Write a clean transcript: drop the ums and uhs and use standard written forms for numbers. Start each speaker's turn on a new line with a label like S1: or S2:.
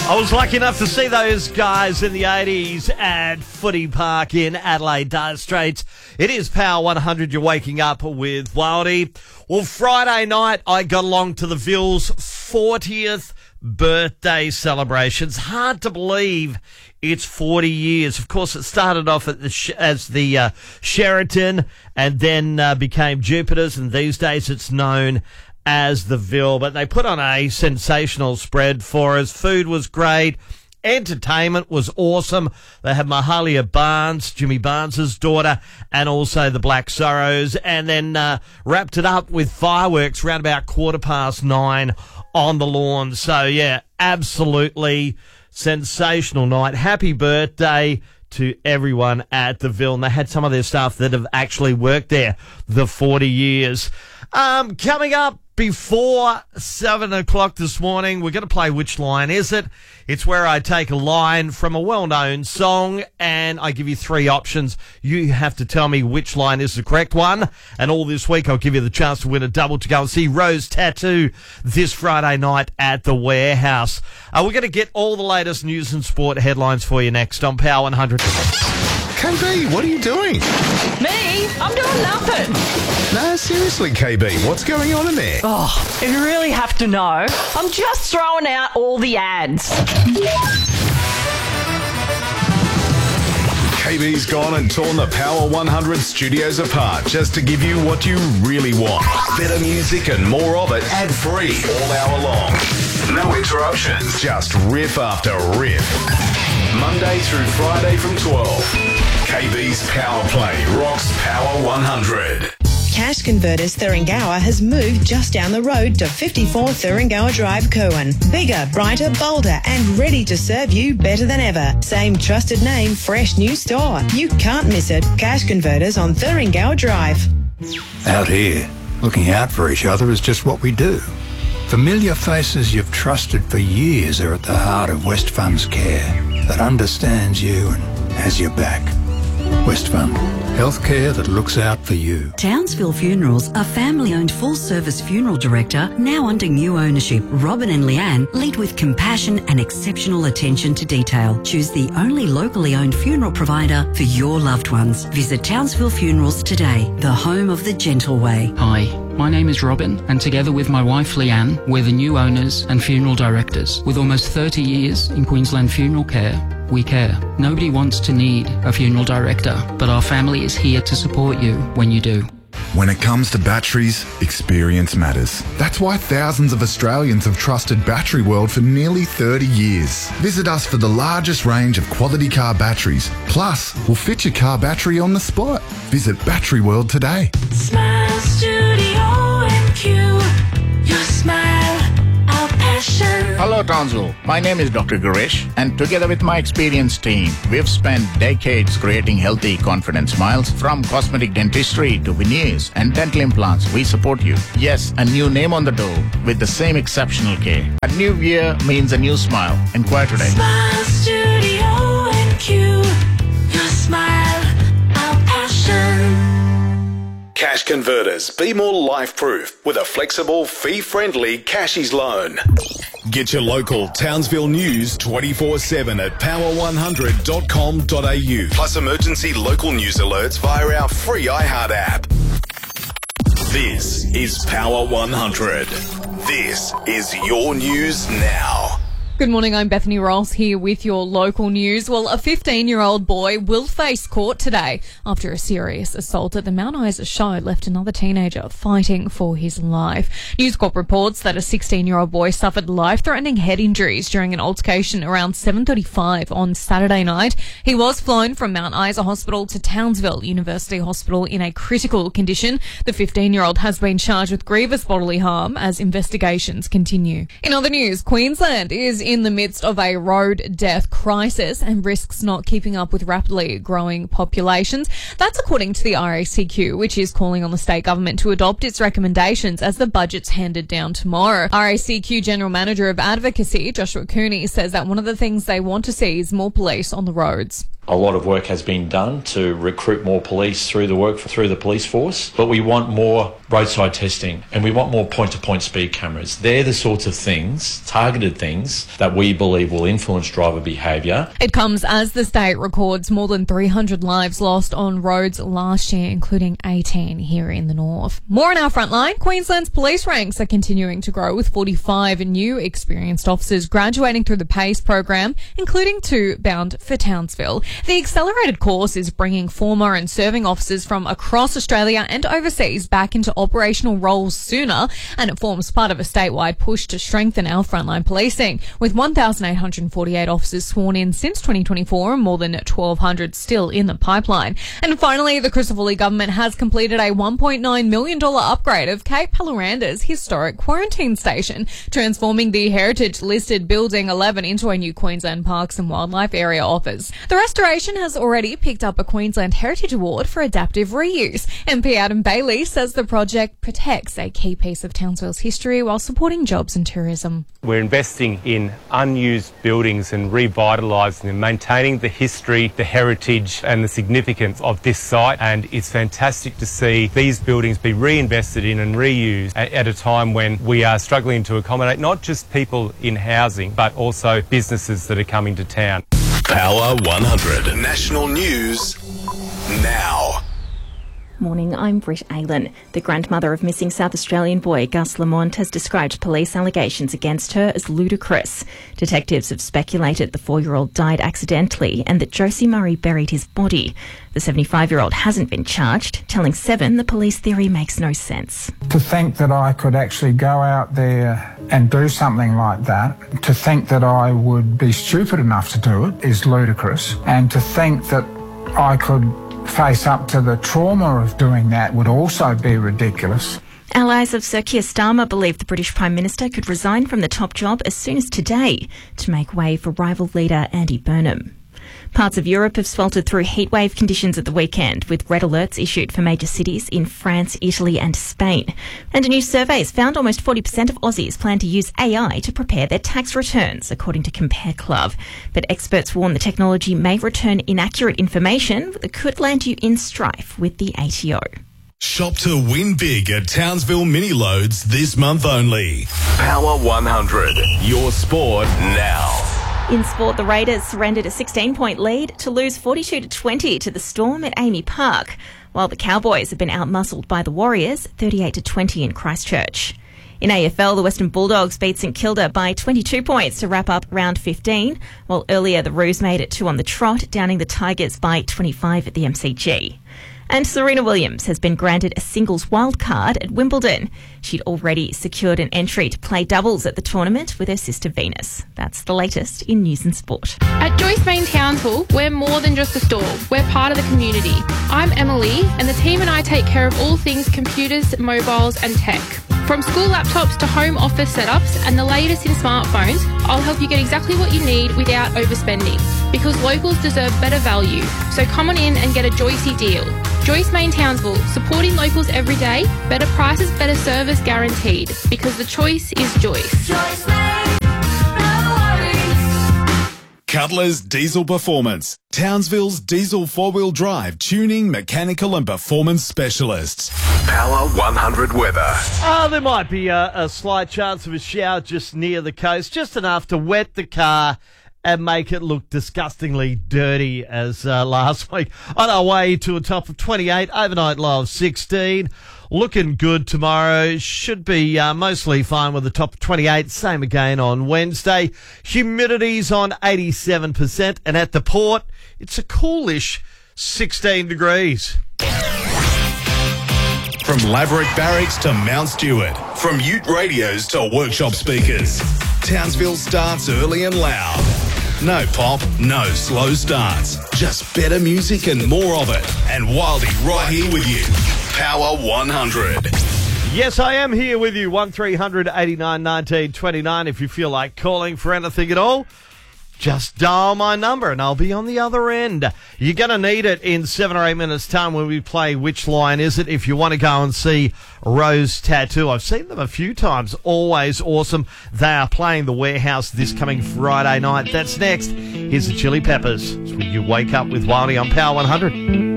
S1: I was lucky enough to see those guys in the 80s at Footy Park in Adelaide, Dire Straits. It is Power 100. You're waking up with Wildy. Well, Friday night, I got along to the Ville's 40th birthday celebrations. Hard to believe it's 40 years. Of course, it started off at as the Sheraton and then became Jupiter's, and these days it's known as the Ville. But they put on a sensational spread for us. Food was great. Entertainment was awesome. They had Mahalia Barnes, Jimmy Barnes' daughter, and also the Black Sorrows, and then wrapped it up with fireworks around about 9:15 on the lawn. So, yeah, absolutely sensational night. Happy birthday to everyone at the Ville. And they had some of their staff that have actually worked there the 40 years. Coming up before 7 o'clock this morning, we're going to play Which Line Is It? It's where I take a line from a well-known song and I give you three options. You have to tell me which line is the correct one. And all this week, I'll give you the chance to win a double to go and see Rose Tattoo this Friday night at the Warehouse. We're going to get all the latest news and sport headlines for you next on Power 100.
S2: KB, what are you doing?
S3: Me? I'm doing nothing.
S2: No, seriously, KB, what's going on in there?
S3: Oh, if you really have to know, I'm just throwing out all the ads.
S2: KB's gone and torn the Power 100 studios apart just to give you what you really want. Better music and more of it ad-free all hour long. No interruptions, just riff after riff. Monday through Friday from 12. KB's Power Play rocks Power 100.
S4: Cash Converters Thuringowa has moved just down the road to 54 Thuringowa Drive, Cowan. Bigger, brighter, bolder, and ready to serve you better than ever. Same trusted name, fresh new store. You can't miss it. Cash Converters on Thuringowa Drive.
S5: Out here, looking out for each other is just what we do. Familiar faces you've trusted for years are at the heart of Westfund's care that understands you and has your back. Westfund, healthcare that looks out for you.
S6: Townsville Funerals, a family-owned full-service funeral director, now under new ownership. Robin and Leanne lead with compassion and exceptional attention to detail. Choose the only locally owned funeral provider for your loved ones. Visit Townsville Funerals today, the home of the gentle way.
S7: Hi, my name is Robin, and together with my wife Leanne, we're the new owners and funeral directors. With almost 30 years in Queensland funeral care, we care. Nobody wants to need a funeral director, but our family is here to support you when you do.
S8: When it comes to batteries, experience matters. That's why thousands of Australians have trusted Battery World for nearly 30 years. Visit us for the largest range of quality car batteries. Plus, we'll fit your car battery on the spot. Visit Battery World today.
S9: Smile Studio MQ. Your smile, our passion.
S10: Hello Townsville, my name is Dr. Girish, and together with my experienced team, we've spent decades creating healthy, confident smiles. From cosmetic dentistry to veneers and dental implants, we support you. Yes, a new name on the door with the same exceptional care. A new year means a new smile. Inquire today.
S9: Smile Studio MQ. Your smile, our passion.
S2: Cash Converters, be more life-proof with a flexible, fee-friendly Cashies loan. Get your local Townsville news 24/7 at power100.com.au. Plus emergency local news alerts via our free iHeart app. This is Power 100. This is your news now.
S11: Good morning, I'm Bethany Ross here with your local news. Well, a 15-year-old boy will face court today after a serious assault at the Mount Isa show left another teenager fighting for his life. News Corp reports that a 16-year-old boy suffered life-threatening head injuries during an altercation around 7:35 on Saturday night. He was flown from Mount Isa Hospital to Townsville University Hospital in a critical condition. The 15-year-old has been charged with grievous bodily harm as investigations continue. In other news, Queensland is in the midst of a road death crisis and risks not keeping up with rapidly growing populations. That's according to the RACQ, which is calling on the state government to adopt its recommendations as the budget's handed down tomorrow. RACQ General Manager of Advocacy, Joshua Cooney, says that one of the things they want to see is more police on the roads.
S12: A lot of work has been done to recruit more police through the police force, but we want more roadside testing and we want more point-to-point speed cameras. They're the sorts of things, targeted things, that we believe will influence driver behaviour.
S11: It comes as the state records more than 300 lives lost on roads last year, including 18 here in the north. More on our frontline. Queensland's police ranks are continuing to grow, with 45 new experienced officers graduating through the PACE program, including 2 bound for Townsville. The accelerated course is bringing former and serving officers from across Australia and overseas back into operational roles sooner, and it forms part of a statewide push to strengthen our frontline policing, with 1,848 officers sworn in since 2024 and more than 1,200 still in the pipeline. And finally, the Christopher government has completed a $1.9 million upgrade of Cape Paluranda's historic quarantine station, transforming the heritage-listed Building 11 into a new Queensland Parks and Wildlife Area office. The restoration has already picked up a Queensland Heritage Award for adaptive reuse. MP Adam Bailey says the project protects a key piece of Townsville's history while supporting jobs and tourism.
S13: We're investing in unused buildings and revitalising them, maintaining the history, the heritage and the significance of this site, and it's fantastic to see these buildings be reinvested in and reused at a time when we are struggling to accommodate not just people in housing but also businesses that are coming to town.
S2: Power 100 National News now.
S14: Morning, I'm Britt Aylan. The grandmother of missing South Australian boy Gus Lamont has described police allegations against her as ludicrous. Detectives have speculated the 4-year-old died accidentally and that Josie Murray buried his body. The 75-year-old hasn't been charged, telling Seven the police theory makes no sense.
S15: To think that I could actually go out there and do something like that, to think that I would be stupid enough to do it is ludicrous, and to think that I could face up to the trauma of doing that would also be ridiculous.
S14: Allies of Sir Keir Starmer believe the British Prime Minister could resign from the top job as soon as today to make way for rival leader Andy Burnham. Parts of Europe have sweltered through heatwave conditions at the weekend, with red alerts issued for major cities in France, Italy and Spain. And a new survey has found almost 40% of Aussies plan to use AI to prepare their tax returns, according to Compare Club. But experts warn the technology may return inaccurate information that could land you in strife with the ATO.
S2: Shop to win big at Townsville Mini Loads this month only. Power 100. Your sport now.
S14: In sport, the Raiders surrendered a 16-point lead to lose 42-20 to the Storm at Amy Park, while the Cowboys have been outmuscled by the Warriors 38-20 in Christchurch. In AFL, the Western Bulldogs beat St Kilda by 22 points to wrap up round 15, while earlier the Roos made it 2 on the trot, downing the Tigers by 25 at the MCG. And Serena Williams has been granted a singles wildcard at Wimbledon. She'd already secured an entry to play doubles at the tournament with her sister Venus. That's the latest in news and sport.
S16: At Joyce Main Townsville, we're more than just a store. We're part of the community. I'm Emily, and the team and I take care of all things computers, mobiles and tech. From school laptops to home office setups and the latest in smartphones, I'll help you get exactly what you need without overspending. Because locals deserve better value. So come on in and get a Joycey deal. Joyce Main Townsville, supporting locals every day. Better prices, better service guaranteed. Because the choice is Joyce.
S9: Joyce Main, no worries.
S2: Cutler's Diesel Performance. Townsville's diesel 4-wheel drive tuning, mechanical and performance specialists. Power 100 weather.
S1: There might be a slight chance of a shower just near the coast, just enough to wet the car and make it look disgustingly dirty as last week. On our way to a top of 28, overnight low of 16. Looking good tomorrow. Should be mostly fine with a top of 28. Same again on Wednesday. Humidity's on 87%. And at the port, it's a coolish 16 degrees.
S2: From Laverick Barracks to Mount Stewart. From Ute radios to workshop speakers. Townsville starts early and loud. No pop, no slow starts. Just better music and more of it. And Wildy right here with you. Power 100.
S1: Yes, I am here with you. 1300 89 19 29 if you feel like calling for anything at all. just dial my number and I'll be on the other end. You're going to need it in 7 or 8 minutes' time when we play Which Line Is It? If you want to go and see Rose Tattoo. I've seen them a few times. Always awesome. They are playing the Warehouse this coming Friday night. That's next. Here's the Chili Peppers. As you wake up with Wildy on Power 100.